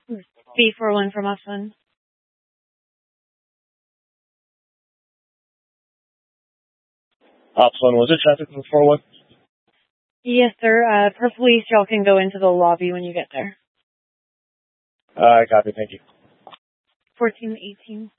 B41 from Austin. Ops 1, was it traffic for 41? Yes, sir. Per police, y'all can go into the lobby when you get there. Copy, thank you. 1418.